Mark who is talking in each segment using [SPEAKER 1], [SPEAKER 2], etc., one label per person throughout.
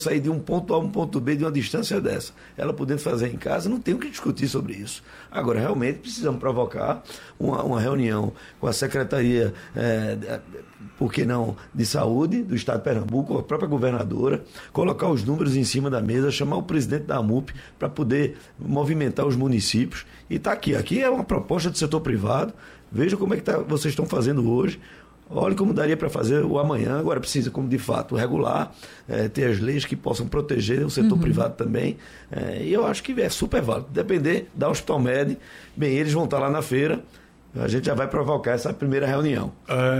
[SPEAKER 1] sair de um ponto A a um ponto B de uma distância dessa. Ela podendo fazer em casa, não tem o que discutir sobre isso. Agora, realmente, precisamos provocar uma reunião com a Secretaria, por que não, de Saúde do Estado de Pernambuco, a própria governadora, colocar os números em cima da mesa, chamar o presidente da AMUP para poder movimentar os municípios. E está aqui. Aqui é uma proposta do setor privado. Veja como é que vocês estão fazendo hoje. Olha como daria para fazer o amanhã. Agora precisa, como de fato, regular, ter as leis que possam proteger o setor privado também. E eu acho que é super válido. Depender da Hospital Med, bem, eles vão estar lá na feira, a gente já vai provocar essa primeira reunião.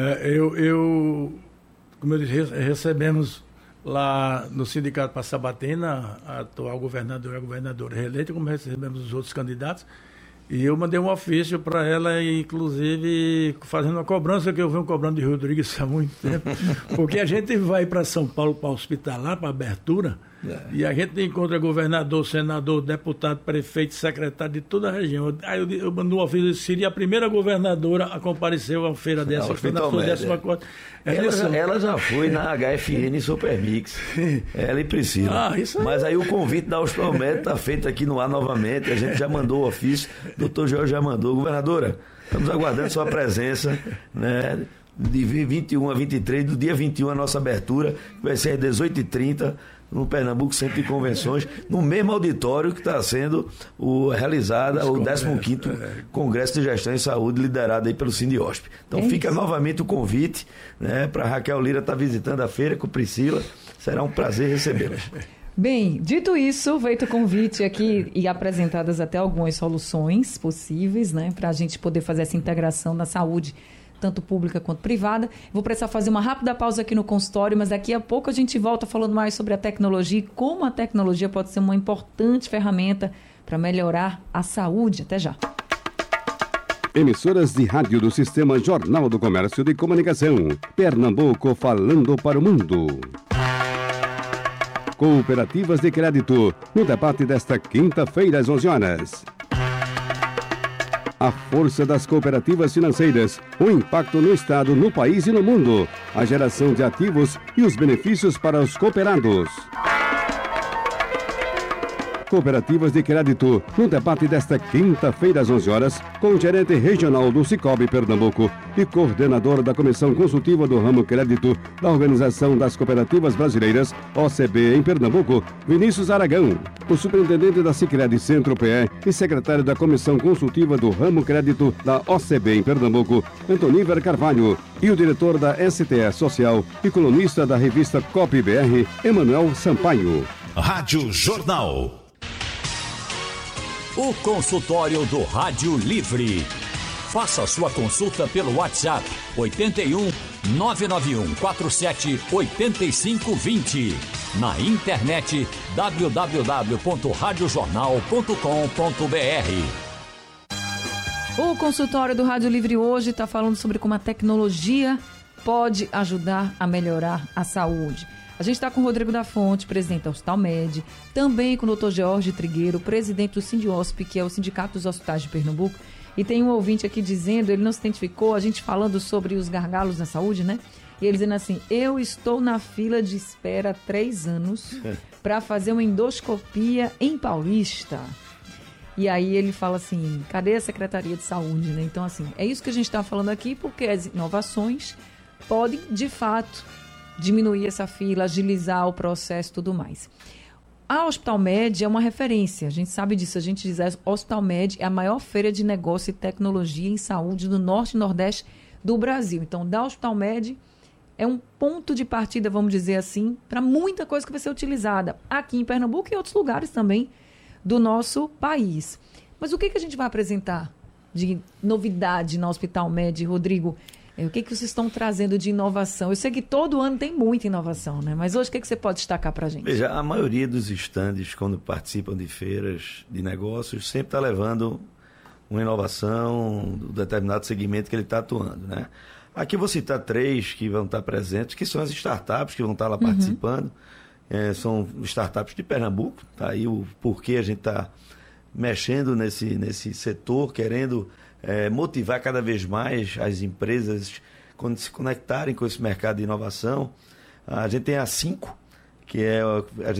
[SPEAKER 2] Como eu disse, recebemos lá no Sindicato Passabatina a atual governadora e a governadora reeleita, como recebemos os outros candidatos. E eu mandei um ofício para ela, inclusive fazendo uma cobrança, que eu venho cobrando de Rodrigues há muito tempo, porque a gente vai para São Paulo para hospitalar, para abertura, e a gente encontra governador, senador, deputado, prefeito, secretário de toda a região. Aí eu mandei um ofício, seria a primeira governadora a comparecer a uma feira dessa, foi na sua 14ª.
[SPEAKER 1] Ela já foi na HFN Supermix, ela e Priscila. Mas aí o convite da Hospital Med está feito aqui no ar novamente, a gente já mandou o ofício, o doutor Jorge já mandou. Governadora, estamos aguardando sua presença, né, de 21 a 23, do dia 21 a nossa abertura, que vai ser às 18h30, no Pernambuco Centro de Convenções, no mesmo auditório que está sendo realizada o 15º Congresso de Gestão em Saúde, liderado aí pelo Sindiosp. Então fica novamente o convite, né, para Raquel Lira estar visitando a feira com Priscila. Será um prazer recebê-las.
[SPEAKER 3] Bem, dito isso, feito o convite aqui e apresentadas até algumas soluções possíveis, né, para a gente poder fazer essa integração na saúde, tanto pública quanto privada. Vou precisar fazer uma rápida pausa aqui no consultório, mas daqui a pouco a gente volta falando mais sobre a tecnologia e como a tecnologia pode ser uma importante ferramenta para melhorar a saúde. Até já.
[SPEAKER 4] Emissoras de rádio do Sistema Jornal do Comércio de Comunicação. Pernambuco falando para o mundo. Cooperativas de crédito, no debate desta quinta-feira às 11 horas. A força das cooperativas financeiras, o impacto no Estado, no país e no mundo, a geração de ativos e os benefícios para os cooperados. Cooperativas de crédito, no debate desta quinta-feira às 11 horas, com o gerente regional do Sicoob Pernambuco e coordenador da Comissão Consultiva do Ramo Crédito da Organização das Cooperativas Brasileiras, OCB, em Pernambuco, Vinícius Aragão, o superintendente da Sicredi Centro-PE e secretário da Comissão Consultiva do Ramo Crédito da OCB em Pernambuco, Antoníver Carvalho, e o diretor da STE Social e colunista da revista COP-BR, Emanuel Sampaio.
[SPEAKER 5] Rádio Jornal.
[SPEAKER 6] O consultório do Rádio Livre. Faça sua consulta pelo WhatsApp 81 991 47 8520. Na internet www.radiojornal.com.br.
[SPEAKER 3] O consultório do Rádio Livre hoje está falando sobre como a tecnologia pode ajudar a melhorar a saúde. A gente está com o Rodrigo da Fonte, presidente da Hospital Med, também com o Dr. Jorge Trigueiro, presidente do Sindiosp, que é o Sindicato dos Hospitais de Pernambuco. E tem um ouvinte aqui dizendo, ele não se identificou, a gente falando sobre os gargalos na saúde, né? E ele dizendo assim, eu estou na fila de espera há 3 anos para fazer uma endoscopia em Paulista. E aí ele fala assim, cadê a Secretaria de Saúde, né? Então, assim, é isso que a gente está falando aqui, porque as inovações podem, de fato, diminuir essa fila, agilizar o processo e tudo mais. A Hospital Med é uma referência, a gente sabe disso, a gente diz que a Hospital Med é a maior feira de negócio e tecnologia em saúde do Norte e Nordeste do Brasil. Então, da Hospital Med é um ponto de partida, vamos dizer assim, para muita coisa que vai ser utilizada aqui em Pernambuco e em outros lugares também do nosso país. Mas o que a gente vai apresentar de novidade na Hospital Med, Rodrigo? O que vocês estão trazendo de inovação? Eu sei que todo ano tem muita inovação, né? Mas hoje o que você pode destacar para a gente?
[SPEAKER 1] Veja, a maioria dos estandes, quando participam de feiras de negócios, sempre está levando uma inovação do determinado segmento que ele está atuando, né? Aqui eu vou citar 3 que vão estar presentes, que são as startups que vão estar lá participando. São startups de Pernambuco, tá aí o porquê a gente está mexendo nesse setor, querendo motivar cada vez mais as empresas quando se conectarem com esse mercado de inovação. A gente tem a 5, que é a gente